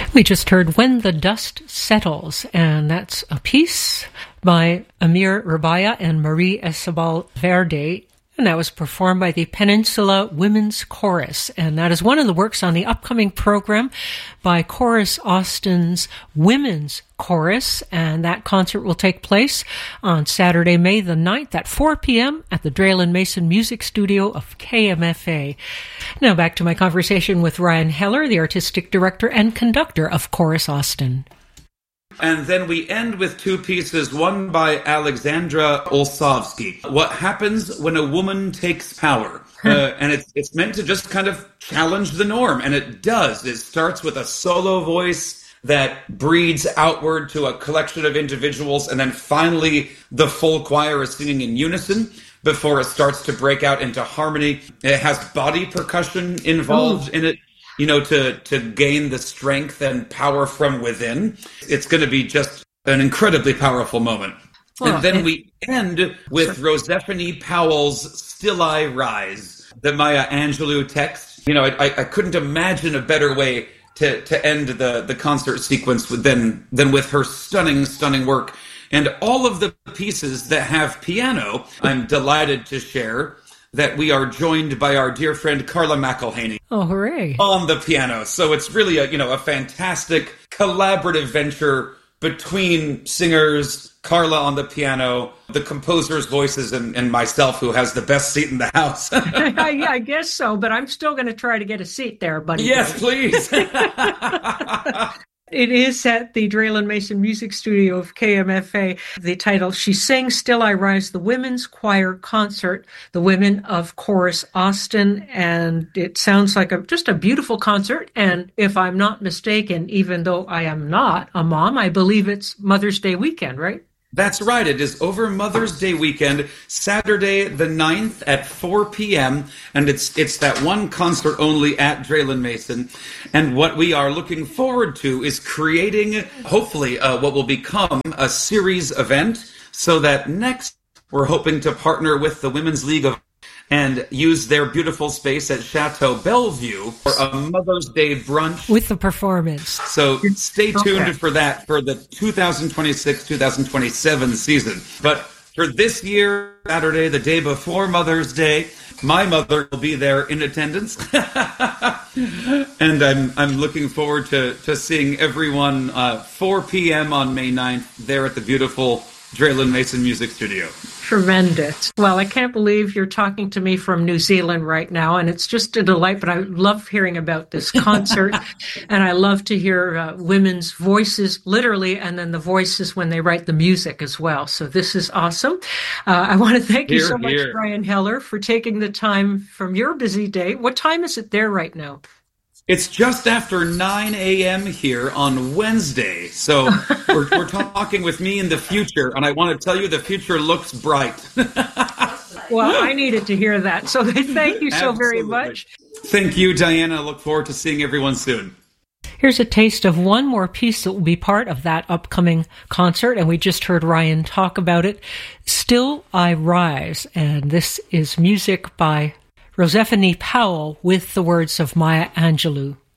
We just heard When the Dust Settles, and that's a piece by Amir Rabaya and Marie Esabal Verde, and that was performed by the Peninsula Women's Chorus, and that is one of the works on the upcoming program by Chorus Austin's Women's Chorus, and that concert will take place on Saturday, May the 9th at 4 p.m. at the Draylen Mason Music Studio of KMFA. Now back to my conversation with Ryan Heller, the artistic director and conductor of Chorus Austin. And then we end with two pieces, one by Alexandra Olsavsky. What happens when a woman takes power? And it's meant to just kind of challenge the norm, and it does. It starts with a solo voice that breeds outward to a collection of individuals, and then finally the full choir is singing in unison before it starts to break out into harmony. It has body percussion involved in it, you know, to gain the strength and power from within. It's going to be just an incredibly powerful moment. And then we end with Rosephanie Powell's Still I Rise, the Maya Angelou text. You know, I couldn't imagine a better way to end the concert sequence than with her stunning work. And all of the pieces that have piano, I'm delighted to share that we are joined by our dear friend Carla McElhaney. Oh, hooray. On the piano. So it's really a fantastic collaborative venture between singers, Carla on the piano, the composer's voices, and myself, who has the best seat in the house. Yeah, I guess so, but I'm still going to try to get a seat there, buddy. Yes, please. It is at the Draylen Mason Music Studio of KMFA. The title, She Sings Still I Rise, the Women's Choir Concert, the women of Chorus Austin. And it sounds like just a beautiful concert. And if I'm not mistaken, even though I am not a mom, I believe it's Mother's Day weekend, right? That's right. It is over Mother's Day weekend, Saturday the 9th at 4 p.m. And it's that one concert only at Draylen Mason. And what we are looking forward to is creating, hopefully, what will become a series event, so that next we're hoping to partner with the Women's League of and use their beautiful space at Chateau Bellevue for a Mother's Day brunch. With the performance. So stay tuned for that for the 2026-2027 season. But for this year, Saturday, the day before Mother's Day, my mother will be there in attendance. And I'm looking forward to seeing everyone 4 p.m. on May 9th there at the beautiful Draylen Mason Music Studio. Tremendous. Well, I can't believe you're talking to me from New Zealand right now, and it's just a delight, but I love hearing about this concert, and I love to hear women's voices, literally, and then the voices when they write the music as well. So this is awesome. I want to thank you so much, Ryan Heller, for taking the time from your busy day. What time is it there right now? It's just after 9 a.m. here on Wednesday. So we're talking with me in the future, and I want to tell you the future looks bright. Well, I needed to hear that. So thank you so very much. Thank you, Diana. I look forward to seeing everyone soon. Here's a taste of one more piece that will be part of that upcoming concert, and we just heard Ryan talk about it. Still I Rise, and this is music by Rosephanie Powell with the words of Maya Angelou.